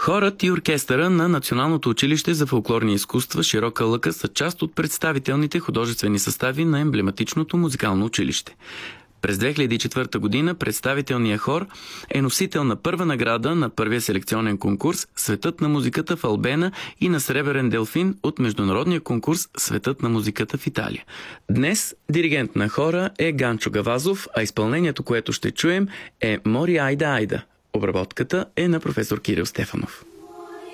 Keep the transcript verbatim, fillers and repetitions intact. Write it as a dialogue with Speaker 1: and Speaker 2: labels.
Speaker 1: Хорът и оркестъра на Националното училище за фолклорни изкуства Широка лъка са част от представителните художествени състави на емблематичното музикално училище. През две хиляди и четвърта година представителният хор е носител на първа награда на първия селекционен конкурс «Светът на музиката в Албена» и на Сребърен делфин от международния конкурс «Светът на музиката в Италия». Днес диригент на хора е Ганчо Гавазов, а изпълнението, което ще чуем, е «Мори айда айда». Обработката е на професор Кирил Стефанов.